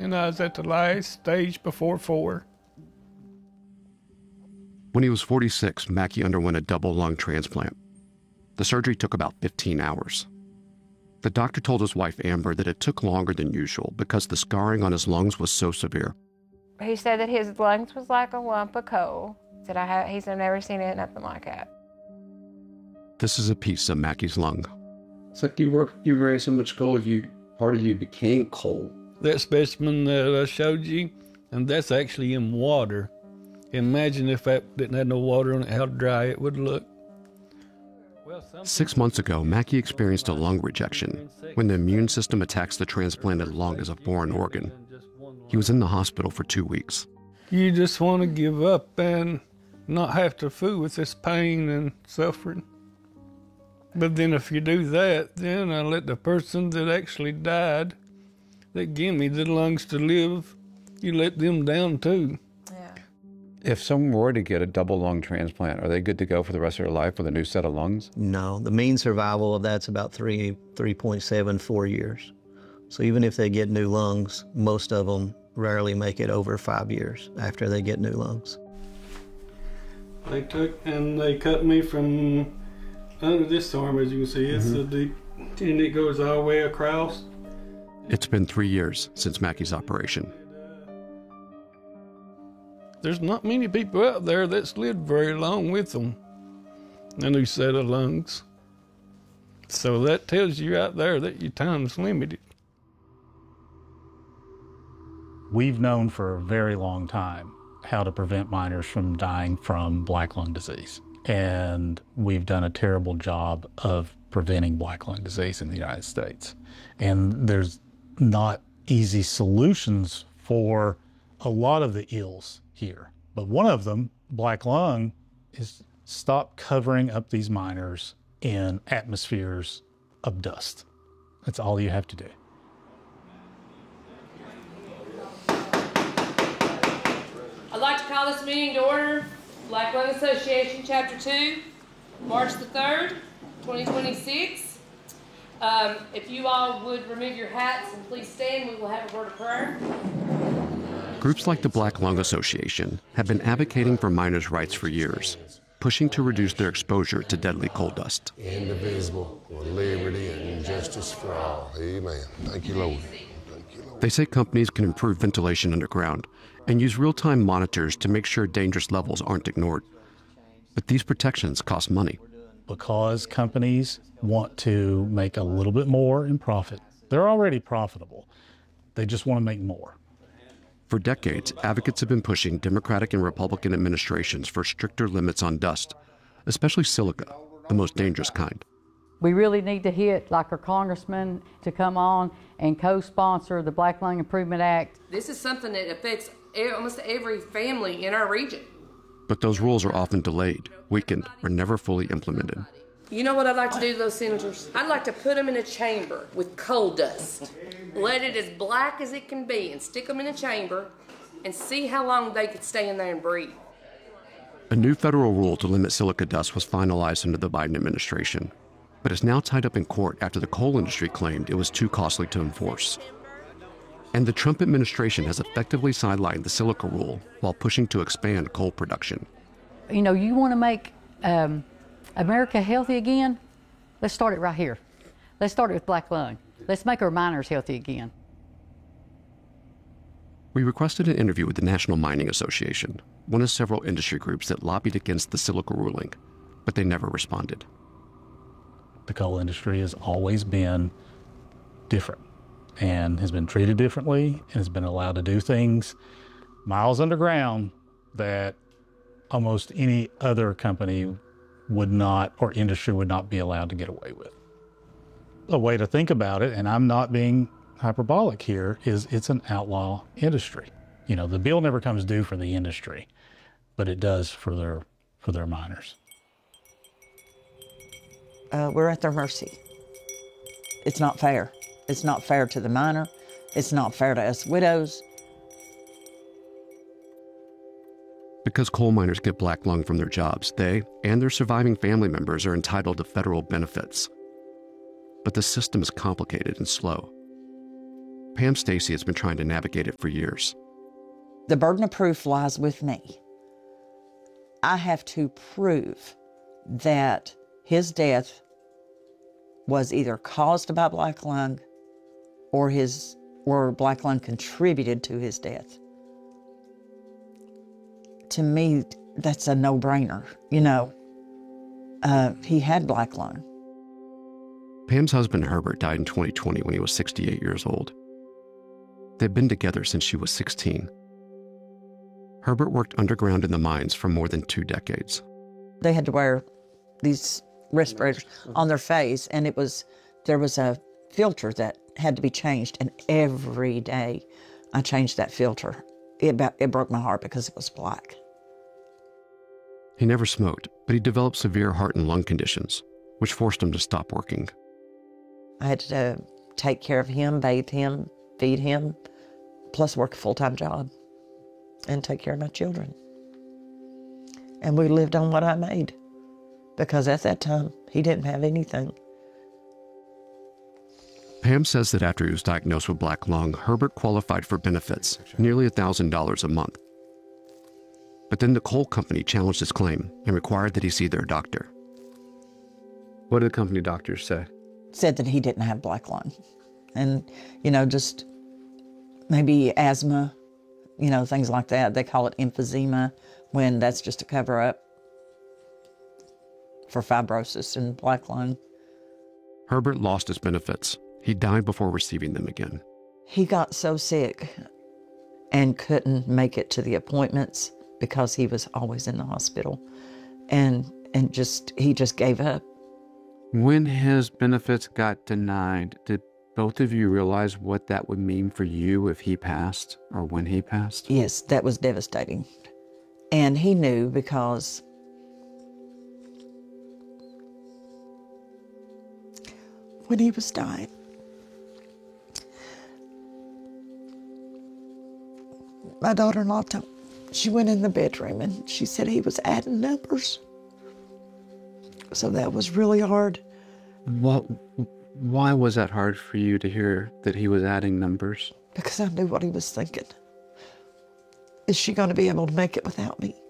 and I was at the last stage before 4. When he was 46, Mackey underwent a double lung transplant. The surgery took about 15 hours. The doctor told his wife, Amber, that it took longer than usual because the scarring on his lungs was so severe. He said that his lungs was like a lump of coal. He's never seen nothing like that. This is a piece of Mackey's lung. It's like you raised so much coal, part of you became coal. That specimen that I showed you, and that's actually in water. Imagine if that didn't have no water on it, how dry it would look. 6 months ago, Mackey experienced a lung rejection when the immune system attacks the transplanted lung as a foreign organ. He was in the hospital for 2 weeks. You just want to give up and not have to fool with this pain and suffering. But then if you do that, then I let the person that actually died, that gave me the lungs to live, you let them down too. Yeah. If someone were to get a double lung transplant, are they good to go for the rest of their life with a new set of lungs? No, the mean survival of that's about 3.74 years. So even if they get new lungs, most of them rarely make it over 5 years after they get new lungs. They took and they cut me from under this arm, as you can see. It's a deep, and it goes all the way across. It's been 3 years since Mackey's operation. There's not many people out there that's lived very long with them, a new set of lungs. So that tells you out there that your time's limited. We've known for a very long time how to prevent miners from dying from black lung disease. And we've done a terrible job of preventing black lung disease in the United States. And there's not easy solutions for a lot of the ills here. But one of them, black lung, is stop covering up these miners in atmospheres of dust. That's all you have to do. I'd like to call this meeting to order. Black Lung Association, Chapter 2, March the 3rd, 2026. If you all would remove your hats and please stand, we will have a word of prayer. Groups like the Black Lung Association have been advocating for miners' rights for years, pushing to reduce their exposure to deadly coal dust. Indivisible, with liberty and justice for all. Amen. Thank you, Lord. Thank you, Lord. They say companies can improve ventilation underground and use real-time monitors to make sure dangerous levels aren't ignored. But these protections cost money. Because companies want to make a little bit more in profit. They're already profitable. They just want to make more. For decades, advocates have been pushing Democratic and Republican administrations for stricter limits on dust, especially silica, the most dangerous kind. We really need to hit, like our congressman, to come on and co-sponsor the Black Lung Improvement Act. This is something that affects almost every family in our region. But those rules are often delayed, weakened, or never fully implemented. You know what I'd like to do to those senators? I'd like to put them in a chamber with coal dust. Let it as black as it can be and stick them in a chamber and see how long they could stay in there and breathe. A new federal rule to limit silica dust was finalized under the Biden administration, but is now tied up in court after the coal industry claimed it was too costly to enforce. And the Trump administration has effectively sidelined the silica rule while pushing to expand coal production. You know, you want to make America healthy again? Let's start it right here. Let's start it with black lung. Let's make our miners healthy again. We requested an interview with the National Mining Association, one of several industry groups that lobbied against the silica ruling, but they never responded. The coal industry has always been different and has been treated differently and has been allowed to do things miles underground that almost any other company would not, or industry would not be allowed to get away with. A way to think about it, and I'm not being hyperbolic here, is it's an outlaw industry. You know, the bill never comes due for the industry, but it does for their miners. We're at their mercy. It's not fair. It's not fair to the miner. It's not fair to us widows. Because coal miners get black lung from their jobs, they and their surviving family members are entitled to federal benefits. But the system is complicated and slow. Pam Stacy has been trying to navigate it for years. The burden of proof lies with me. I have to prove that his death was either caused by black lung or black lung contributed to his death. To me, that's a no-brainer, you know. He had black lung. Pam's husband, Herbert, died in 2020 when he was 68 years old. They'd been together since she was 16. Herbert worked underground in the mines for more than 2 decades. They had to wear these respirators on their face, and there was a filter that had to be changed, and every day I changed that filter. It broke my heart because it was black. He never smoked, but he developed severe heart and lung conditions, which forced him to stop working. I had to take care of him, bathe him, feed him, plus work a full-time job and take care of my children. And we lived on what I made, because at that time, he didn't have anything. Pam says that after he was diagnosed with black lung, Herbert qualified for benefits, nearly $1,000 a month. But then the coal company challenged his claim and required that he see their doctor. What did the company doctors say? Said that he didn't have black lung. And, you know, just maybe asthma, you know, things like that. They call it emphysema, when that's just a cover-up for fibrosis and black lung. Herbert lost his benefits. He died before receiving them again. He got so sick and couldn't make it to the appointments because he was always in the hospital. And he just gave up. When his benefits got denied, did both of you realize what that would mean for you if he passed or when he passed? Yes, that was devastating. And he knew, because when he was dying, my daughter-in-law, she went in the bedroom and she said he was adding numbers. So that was really hard. Why was that hard for you to hear that he was adding numbers? Because I knew what he was thinking. Is she going to be able to make it without me?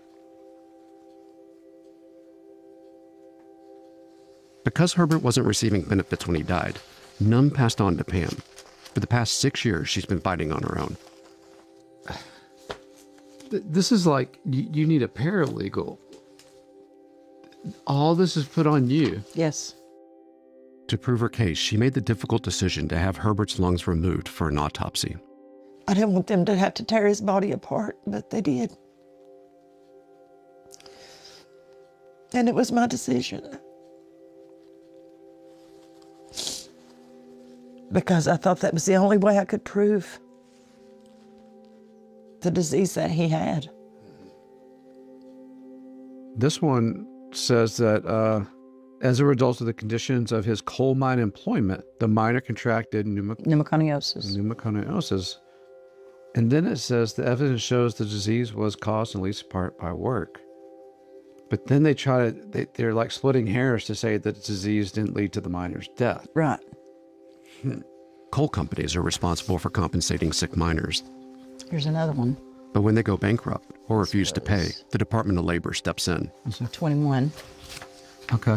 Because Herbert wasn't receiving benefits when he died, none passed on to Pam. For the past 6 years, she's been fighting on her own. This is like you need a paralegal. All this is put on you. Yes. To prove her case, she made the difficult decision to have Herbert's lungs removed for an autopsy. I didn't want them to have to tear his body apart, but they did. And it was my decision. Because I thought that was the only way I could prove the disease that he had. This one says that as a result of the conditions of his coal mine employment, the miner contracted pneumoconiosis. And then it says the evidence shows the disease was caused in least part by work. But then they're like splitting hairs to say that the disease didn't lead to the miner's death. Right. Coal companies are responsible for compensating sick miners. Here's another one. But when they go bankrupt or refuse to pay, the Department of Labor steps in. 21. Okay.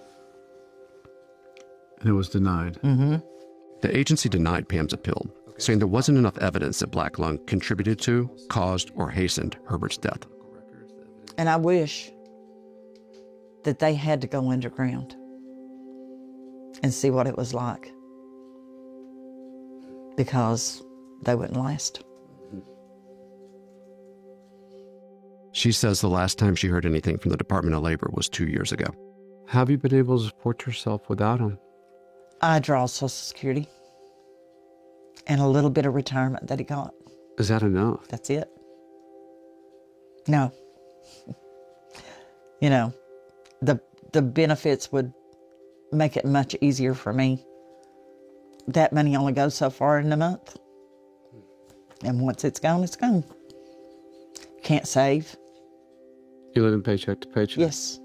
And it was denied. Mm-hmm. The agency denied Pam's appeal, saying there wasn't enough evidence that black lung contributed to, caused, or hastened Herbert's death. And I wish that they had to go underground and see what it was like, because they wouldn't last. She says the last time she heard anything from the Department of Labor was 2 years ago. How have you been able to support yourself without him? I draw Social Security and a little bit of retirement that he got. Is that enough? That's it. No. You know, the benefits would make it much easier for me. That money only goes so far in a month. And once it's gone, it's gone. Can't save. You live in paycheck to paycheck? Yes.